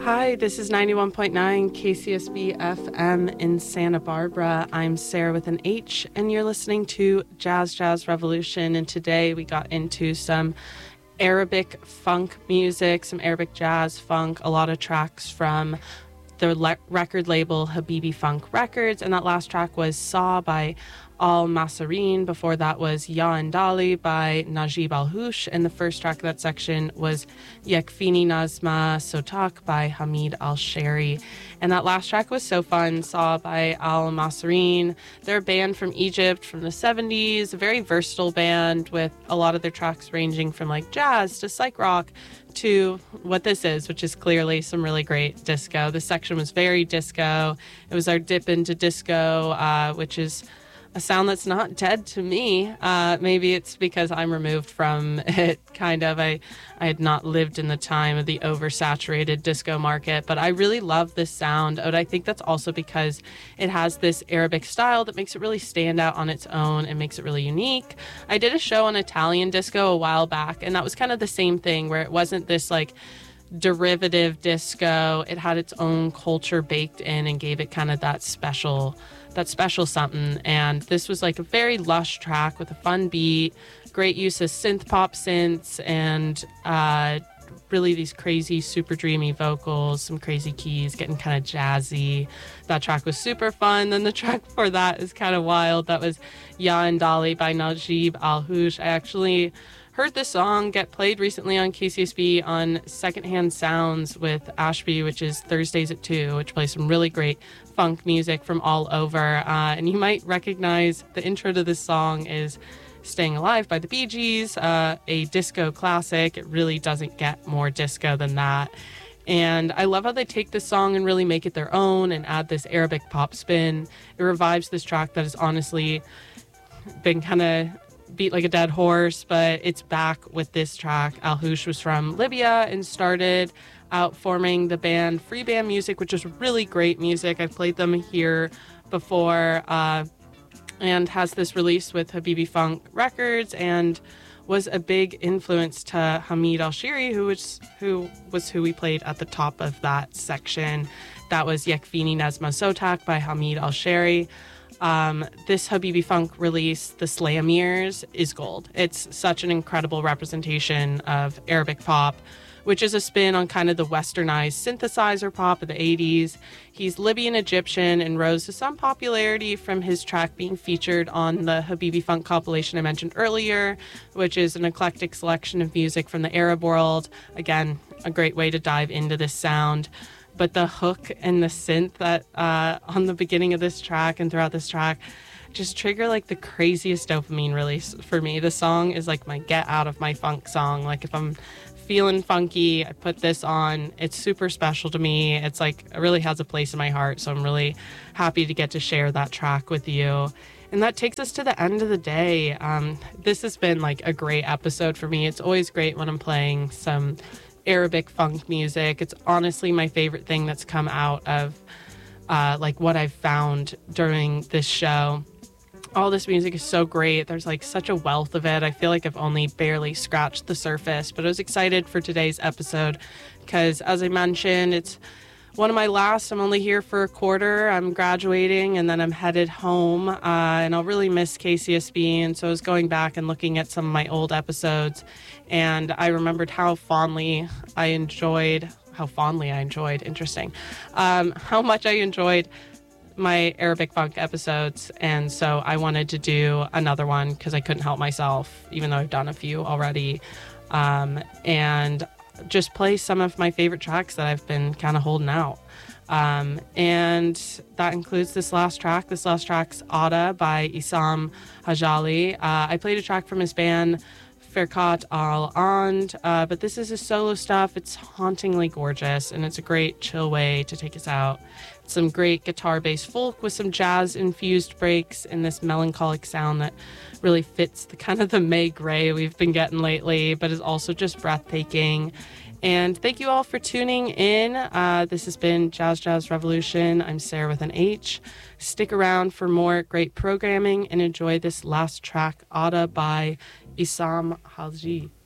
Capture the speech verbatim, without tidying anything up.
Hi, this is ninety-one point nine K C S B F M in Santa Barbara. I'm Sarah with an H, and you're listening to Jazz Jazz Revolution. And today we got into some Arabic funk music, some Arabic jazz funk, a lot of tracks from the le- record label Habibi Funk Records. And that last track was Saw by Al Masareen. Before that was Ya and Dali by Najib Al-Housh. And the first track of that section was Yakfini Nazma Sotak by Hamid Al-Sheri. And that last track was so fun, Saw by Al Masareen. They're a band from Egypt from the seventies, a very versatile band with a lot of their tracks ranging from like jazz to psych rock to what this is, which is clearly some really great disco. This section was very disco. It was our dip into disco, uh, which is a sound that's not dead to me. Uh, maybe it's because I'm removed from it, kind of. I, I had not lived in the time of the oversaturated disco market, but I really love this sound. And I think that's also because it has this Arabic style that makes it really stand out on its own and makes it really unique. I did a show on Italian disco a while back, and that was kind of the same thing, where it wasn't this like derivative disco. It had its own culture baked in and gave it kind of that special that special something. And this was like a very lush track with a fun beat, great use of synth pop synths, and uh, really these crazy, super dreamy vocals, some crazy keys, getting kind of jazzy. That track was super fun. Then the track before that is kind of wild. That was Ya and Dali by Najib Al-Housh. I actually heard this song get played recently on K C S B on Secondhand Sounds with Ashby, which is Thursdays at two, which plays some really great funk music from all over. Uh, and you might recognize the intro to this song is Staying Alive by the Bee Gees, uh, a disco classic. It really doesn't get more disco than that. And I love how they take this song and really make it their own and add this Arabic pop spin. It revives this track that has honestly been kind of beat like a dead horse, but it's back with this track. Al-Housh was from Libya and started out forming the band Free Band Music, which is really great music. I've played them here before, uh, and has this release with Habibi Funk Records, and was a big influence to Hamid Al-Sheri, who was who was who we played at the top of that section. That was Yakfini Nazma Sotak by Hamid Al-Sheri. Um, this Habibi Funk release, The Slam Years, is gold. It's such an incredible representation of Arabic pop, which is a spin on kind of the westernized synthesizer pop of the eighties. He's Libyan Egyptian and rose to some popularity from his track being featured on the Habibi Funk compilation I mentioned earlier, which is an eclectic selection of music from the Arab world. Again, a great way to dive into this sound. But the hook and the synth that uh, on the beginning of this track and throughout this track just trigger like the craziest dopamine release for me. The song is like my get out of my funk song. Like if I'm feeling funky, I put this on. It's super special to me. It's like it really has a place in my heart. So I'm really happy to get to share that track with you. And that takes us to the end of the day. Um, this has been like a great episode for me. It's always great when I'm playing some Arabic funk music. It's honestly my favorite thing that's come out of uh, like what I've found during this show. All this music is so great. There's like such a wealth of it. I feel like I've only barely scratched the surface, but I was excited for today's episode because, as I mentioned, it's one of my last. I'm only here for a quarter. I'm graduating and then I'm headed home, uh, and I'll really miss K C S B. And so I was going back and looking at some of my old episodes, and I remembered how fondly I enjoyed, how fondly I enjoyed, interesting, um, how much I enjoyed my Arabic funk episodes. And so I wanted to do another one because I couldn't help myself, even though I've done a few already, um, and just play some of my favorite tracks that I've been kind of holding out. Um, and that includes this last track. This last track's Ada by Issam Hajali. Uh, I played a track from his band Ferkat Al-And, uh, but this is his solo stuff. It's hauntingly gorgeous, and it's a great chill way to take us out. Some great guitar-based folk with some jazz-infused breaks and this melancholic sound that really fits the kind of the May Gray we've been getting lately, but is also just breathtaking. And thank you all for tuning in. Uh, this has been Jazz Jazz Revolution. I'm Sarah with an H. Stick around for more great programming and enjoy this last track, Ada by Issam Haji.